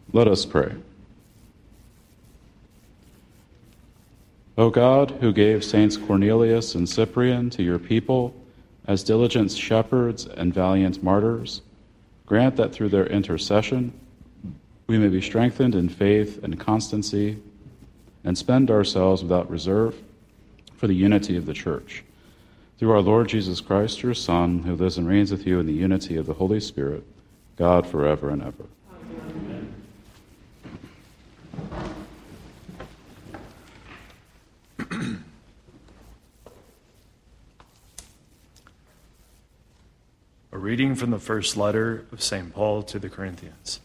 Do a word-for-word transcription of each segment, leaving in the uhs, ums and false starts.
Let us pray. O God, who gave Saints Cornelius and Cyprian to your people as diligent shepherds and valiant martyrs, grant that through their intercession we may be strengthened in faith and constancy and spend ourselves without reserve for the unity of the Church. Through our Lord Jesus Christ, your Son, who lives and reigns with you in the unity of the Holy Spirit, God forever and ever. Amen. A reading from the first letter of Saint Paul to the Corinthians.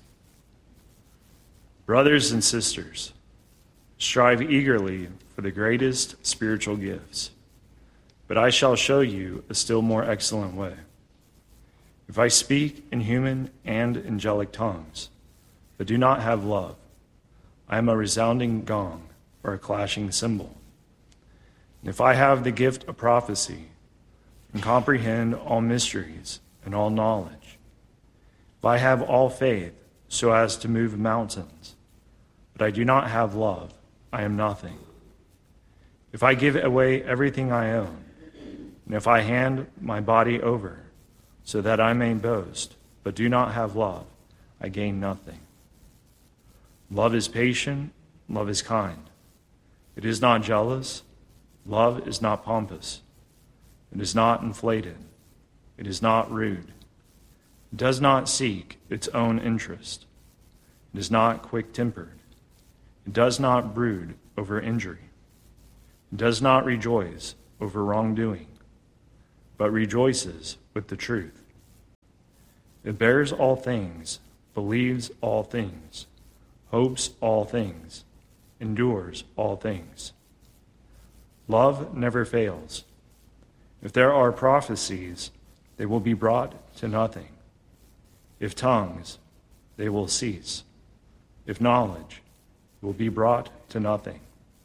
Brothers and sisters, strive eagerly for the greatest spiritual gifts, but I shall show you a still more excellent way. If I speak in human and angelic tongues, but do not have love, I am a resounding gong or a clashing cymbal. And if I have the gift of prophecy and comprehend all mysteries and all knowledge, if I have all faith so as to move mountains, but I do not have love, I am nothing. If I give away everything I own, and if I hand my body over so that I may boast, but do not have love, I gain nothing. Love is patient, love is kind. It is not jealous, love is not pompous. It is not inflated, it is not rude. It does not seek its own interest. It is not quick-tempered. It does not brood over injury. It does not rejoice over wrongdoing, but rejoices with the truth. It bears all things, believes all things, hopes all things, endures all things. Love never fails. If there are prophecies, they will be brought to nothing. If tongues, they will cease. If knowledge, it will be brought to nothing.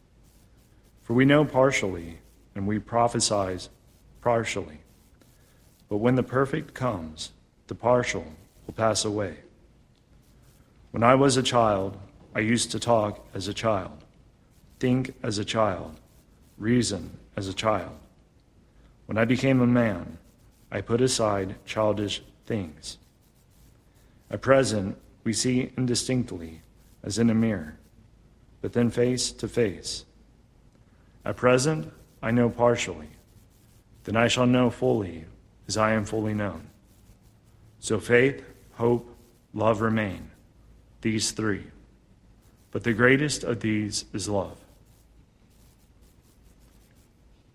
For we know partially, and we prophesy partially. But when the perfect comes, the partial will pass away. When I was a child, I used to talk as a child, think as a child, reason as a child. When I became a man, I put aside childish things. At present, we see indistinctly, as in a mirror, but then face to face. At present, I know partially. Then I shall know fully, as I am fully known. So faith, hope, love remain, these three. But the greatest of these is love.